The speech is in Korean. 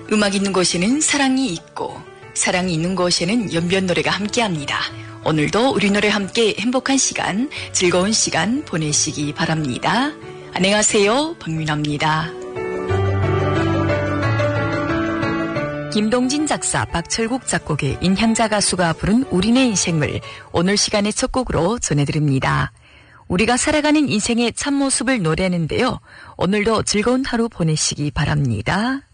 음악 있는 곳에는 사랑이 있고 사랑이 있는 곳에는 연변 노래가 함께합니다. 오늘도 우리 노래 함께 행복한 시간, 즐거운 시간 보내시기 바랍니다. 안녕하세요, 박민아입니다. 김동진 작사, 박철국 작곡의 인향자 가수가 부른 우리네 인생을 오늘 시간의 첫 곡으로 전해드립니다. 우리가 살아가는 인생의 참모습을 노래하는데요. 오늘도 즐거운 하루 보내시기 바랍니다.